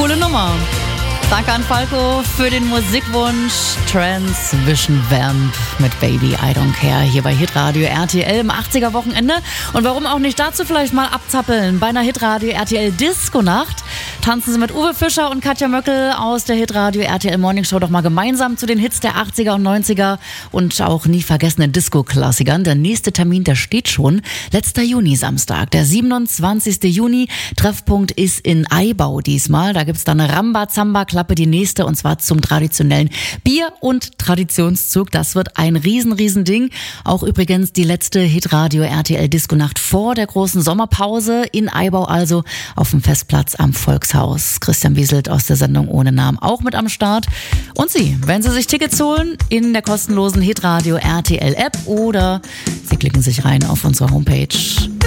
Coole Nummer. Danke an Falco für den Musikwunsch. Transvision Vamp mit Baby I Don't Care hier bei Hitradio RTL im 80er Wochenende. Und warum auch nicht dazu vielleicht mal abzappeln bei einer Hitradio RTL Disco-Nacht. Tanzen Sie mit Uwe Fischer und Katja Möckel aus der Hitradio RTL Morning Show doch mal gemeinsam zu den Hits der 80er und 90er und auch nie vergessenen Disco-Klassikern. Der nächste Termin, der steht schon. Letzter Juni, Samstag, der 27. Juni. Treffpunkt ist in Aibau diesmal. Da gibt's dann eine Rambazamba-Klappe, die nächste, und zwar zum traditionellen Bier- und Traditionszug. Das wird ein riesen Ding. Auch übrigens die letzte Hitradio RTL Disco-Nacht vor der großen Sommerpause in Aibau, also auf dem Festplatz am Volkshaus. Christian Wieselt aus der Sendung Ohne Namen auch mit am Start. Und Sie, wenn Sie sich Tickets holen, in der kostenlosen Hitradio RTL App oder Sie klicken sich rein auf unsere Homepage.